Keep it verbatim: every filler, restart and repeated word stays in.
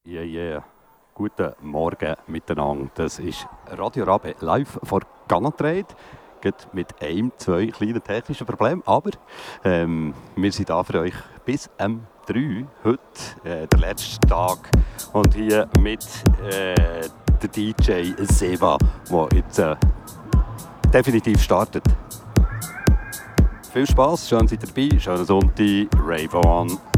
Yeah, yeah. Guten Morgen miteinander. Das ist Radio Rabe live von Ganatrade. Geht mit einem, zwei kleinen technischen Problemen. Aber ähm, wir sind da für euch bis um drei. Heute äh, der letzte Tag. Und hier mit äh, der D J Seva, der jetzt äh, definitiv startet. Viel Spaß, schön seid ihr dabei. Schönen Sonntag. Rave on.